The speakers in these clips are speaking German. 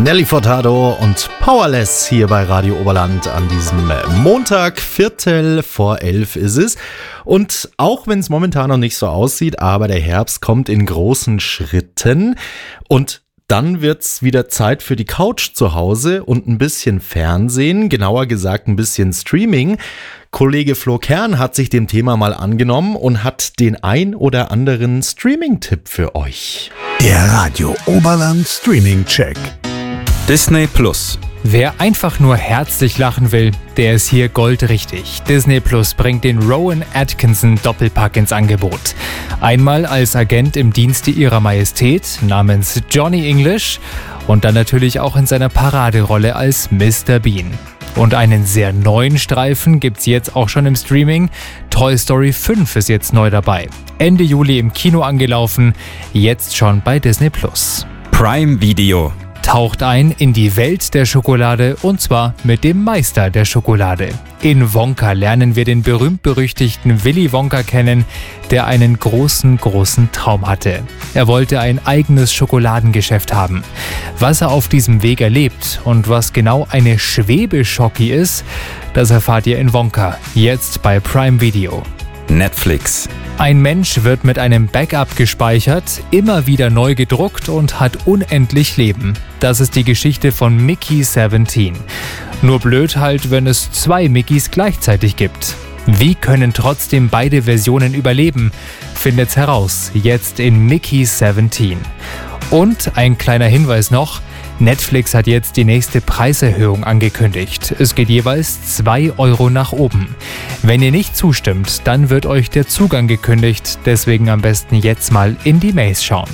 Nelly Furtado und Powerless hier bei Radio Oberland an diesem Montag, 11:15 ist es. Und auch wenn es momentan noch nicht so aussieht, aber der Herbst kommt in großen Schritten und dann wird's wieder Zeit für die Couch zu Hause und ein bisschen Fernsehen, genauer gesagt ein bisschen Streaming. Kollege Flo Kern hat sich dem Thema mal angenommen und hat den ein oder anderen Streaming-Tipp für euch. Der Radio Oberland Streaming-Check. Disney Plus. Wer einfach nur herzlich lachen will, der ist hier goldrichtig. Disney Plus bringt den Rowan Atkinson Doppelpack ins Angebot. Einmal als Agent im Dienste ihrer Majestät namens Johnny English und dann natürlich auch in seiner Paraderolle als Mr. Bean. Und einen sehr neuen Streifen gibt's jetzt auch schon im Streaming. Toy Story 5 ist jetzt neu dabei. Ende Juli im Kino angelaufen, jetzt schon bei Disney Plus. Prime Video. Taucht ein in die Welt der Schokolade und zwar mit dem Meister der Schokolade. In Wonka lernen wir den berühmt-berüchtigten Willy Wonka kennen, der einen großen Traum hatte. Er wollte ein eigenes Schokoladengeschäft haben. Was er auf diesem Weg erlebt und was genau eine Schwebeschocki ist, das erfahrt ihr in Wonka, jetzt bei Prime Video. Netflix. Ein Mensch wird mit einem Backup gespeichert, immer wieder neu gedruckt und hat unendlich Leben. Das ist die Geschichte von Mickey 17. Nur blöd halt, wenn es 2 Mickeys gleichzeitig gibt. Wie können trotzdem beide Versionen überleben? Findet's heraus, jetzt in Mickey 17. Und ein kleiner Hinweis noch: Netflix hat jetzt die nächste Preiserhöhung angekündigt. Es geht jeweils 2 Euro nach oben. Wenn ihr nicht zustimmt, dann wird euch der Zugang gekündigt. Deswegen am besten jetzt mal in die Mails schauen.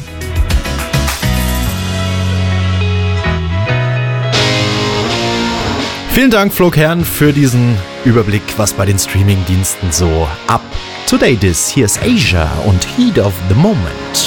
Vielen Dank, Flo Kern, für diesen Überblick, was bei den Streamingdiensten so up to date ist. Hier ist Asia und Heat of the Moment.